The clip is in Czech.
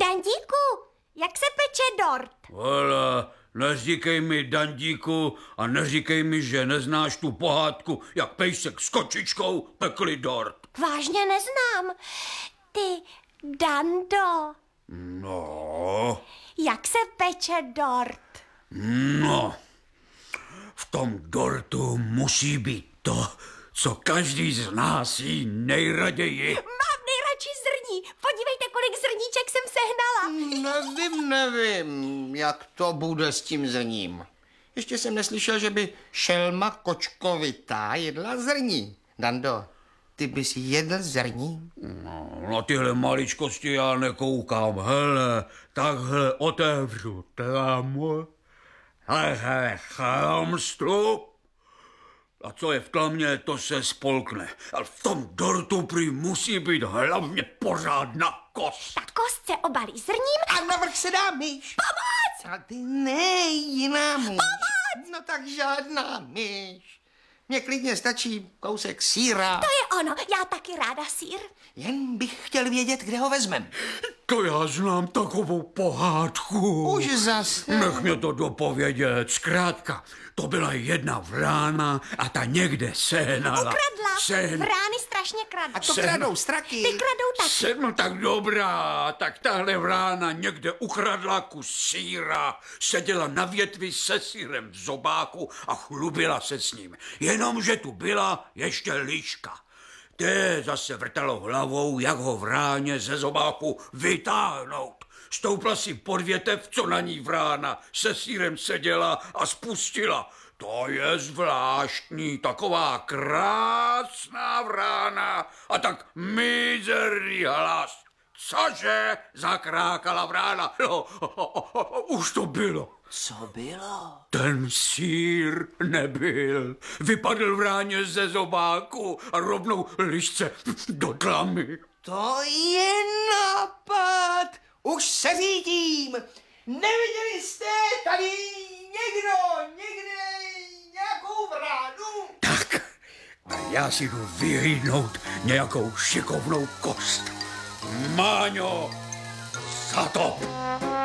Dandíku, jak se peče dort? Hele, neříkej mi, Dandíku, a neříkej mi, že neznáš tu pohádku, jak pejsek s kočičkou pekli dort. Vážně neznám. Ty, Dando, No, jak se peče dort? no, v tom dortu musí být to, co každý z nás jí nejraději. Mám nejradši zrní. Podívejte, kolik zrníček jsem sehnala. Nevím, jak to bude s tím zrním. Ještě jsem neslyšel, že by šelma kočkovitá jedla zrní. Dando, ty bys jedl zrní? No, na tyhle maličkosti já nekoukám. Hele, takhle otevřu tlamu. Hele, chlamstru. A co je v tlamě, to se spolkne. Ale v tom dortu prý musí být hlavně pořádná kost. Ta kost se obalí zrním A navrch se dá myš. Pomoc! A ty ne, jiná myš. Pomoc! No tak žádná myš. Mně klidně stačí kousek sýra. To je ono, já taky ráda sýr. Jen bych chtěl vědět, kde ho vezmem. To já znám takovou pohádku. Už zas. Nech mě to dopovědět. Zkrátka, to byla jedna vrána a ta někde sehnala. Ukradla. Vrány strašně kradou. A to kradou straky. Ty kradou taky. No tak dobrá, tak tahle vrána někde ukradla kus sýra, seděla na větvi se sýrem v zobáku a chlubila se s ním. Jenomže tu byla ještě liška. Té zase vrtalo hlavou, jak ho vráně ze zobáku vytáhnout. Stoupla si pod větev, co na ní vrána se sýrem seděla a spustila. To je zvláštní, taková krásná vrána a tak mizerný hlas. Cože? Zakrákala vrána. No, už to bylo. Co bylo? Ten sýr nebyl. Vypadl vráně ze zobáku a rovnou lišce do tlamy. To je nápad. Už se řídím. Neviděli jste tady někde nějakou vránu? Tak, a já si jdu vyhlídnout nějakou šikovnou kost. Máňo, za to!